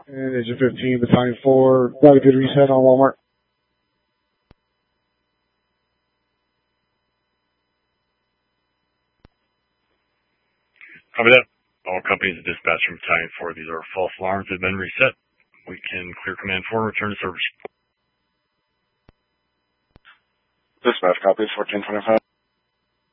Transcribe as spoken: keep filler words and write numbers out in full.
And Agent fifteen, Battalion four, got a good reset on Walmart. Copy that. All companies and dispatch from Battalion four, these are false alarms that have been reset. We can clear command four and return to service. Dispatch, copy, fourteen twenty-five.